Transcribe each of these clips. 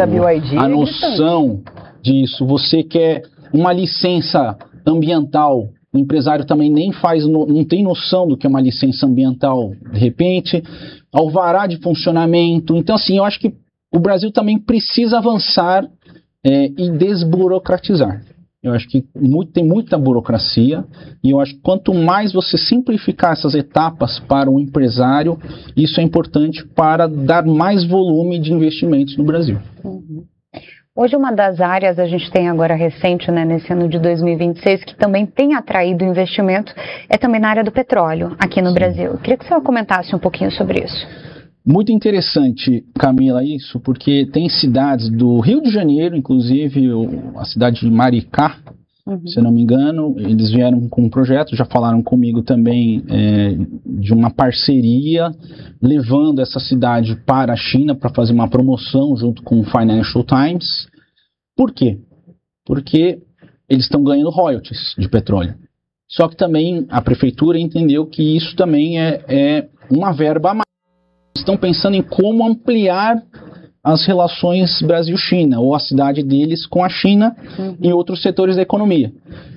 da BYD a noção disso. Você quer uma licença ambiental, o empresário também nem faz, não tem noção do que é uma licença ambiental, de repente, alvará de funcionamento. Então, assim, eu acho que o Brasil também precisa avançar e desburocratizar. Eu acho que tem muita burocracia, e eu acho que quanto mais você simplificar essas etapas para o empresário, isso é importante para dar mais volume de investimentos no Brasil. Uhum. Hoje uma das áreas, a gente tem agora recente, né, nesse ano de 2026, que também tem atraído investimento, é também na área do petróleo, aqui no Brasil. Eu queria que você comentasse um pouquinho sobre isso. Muito interessante, Camila, isso, porque tem cidades do Rio de Janeiro, inclusive a cidade de Maricá, se eu não me engano, eles vieram com um projeto, já falaram comigo também de uma parceria, levando essa cidade para a China para fazer uma promoção junto com o Financial Times. Por quê? Porque eles estão ganhando royalties de petróleo. Só que também a prefeitura entendeu que isso também é uma verba a mais. Estão pensando em como ampliar as relações Brasil-China, ou a cidade deles com a China em outros setores da economia.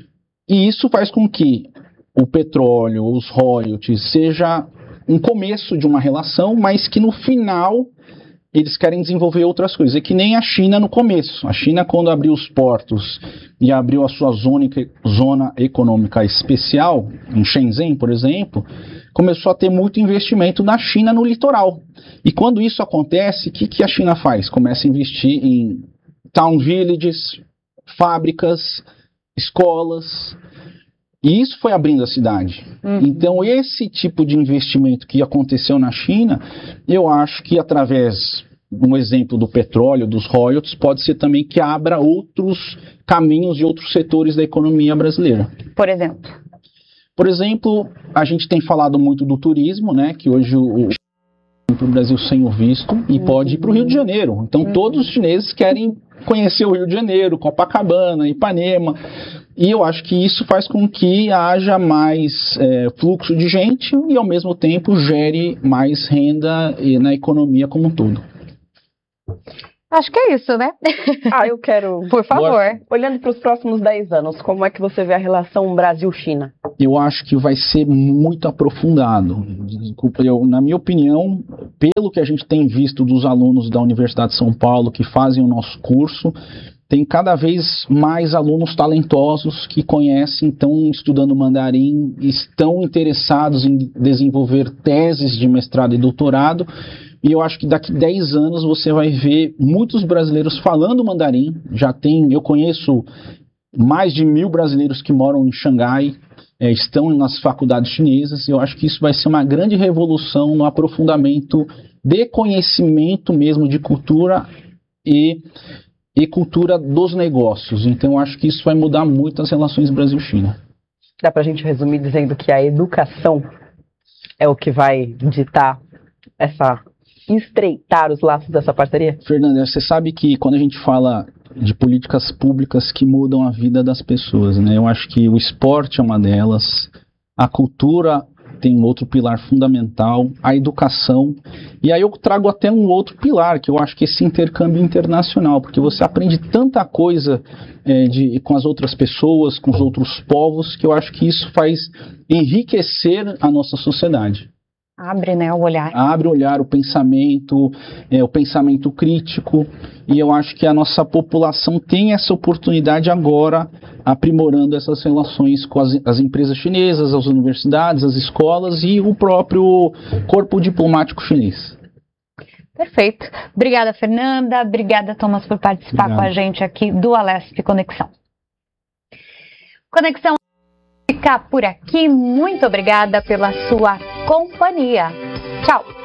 E isso faz com que o petróleo, os royalties, seja um começo de uma relação, mas que no final eles querem desenvolver outras coisas. É que nem a China no começo. A China, quando abriu os portos e abriu a sua zona econômica especial, em Shenzhen, por exemplo, começou a ter muito investimento na China no litoral. E quando isso acontece, o que a China faz? Começa a investir em town villages, fábricas, escolas, e isso foi abrindo a cidade. Então, esse tipo de investimento que aconteceu na China, eu acho que através, um exemplo do petróleo, dos royalties, pode ser também que abra outros caminhos e outros setores da economia brasileira. Por exemplo? Por exemplo, a gente tem falado muito do turismo, né, que hoje o Brasil sem o visto e pode ir para o Rio de Janeiro. Então, todos os chineses querem conhecer o Rio de Janeiro, Copacabana, Ipanema. E eu acho que isso faz com que haja mais fluxo de gente e, ao mesmo tempo, gere mais renda na economia como um todo. Acho que é isso, né? Eu quero... Por favor. Olhando para os próximos 10 anos, como é que você vê a relação Brasil-China? Eu acho que vai ser muito aprofundado. Na minha opinião, pelo que a gente tem visto dos alunos da Universidade de São Paulo que fazem o nosso curso, tem cada vez mais alunos talentosos que conhecem, estão estudando mandarim, estão interessados em desenvolver teses de mestrado e doutorado. E eu acho que daqui 10 anos você vai ver muitos brasileiros falando mandarim. Eu conheço mais de 1.000 brasileiros que moram em Xangai, estão nas faculdades chinesas. Eu acho que isso vai ser uma grande revolução no aprofundamento de conhecimento mesmo de cultura e cultura dos negócios. Então eu acho que isso vai mudar muito as relações Brasil-China. Dá pra gente resumir dizendo que a educação é o que vai ditar estreitar os laços dessa parceria? Fernanda, você sabe que quando a gente fala de políticas públicas que mudam a vida das pessoas, né? Eu acho que o esporte é uma delas, a cultura tem um outro pilar fundamental, a educação, e aí eu trago até um outro pilar, que eu acho que é esse intercâmbio internacional, porque você aprende tanta coisa com as outras pessoas, com os outros povos, que eu acho que isso faz enriquecer a nossa sociedade. Abre, né, o olhar. Abre o olhar, o pensamento crítico, e eu acho que a nossa população tem essa oportunidade agora, aprimorando essas relações com as empresas chinesas, as universidades, as escolas e o próprio corpo diplomático chinês. Perfeito. Obrigada, Fernanda. Obrigada, Thomas, por participar com a gente aqui do Alesp Conexão. Conexão fica por aqui. Muito obrigada pela sua companhia. Tchau!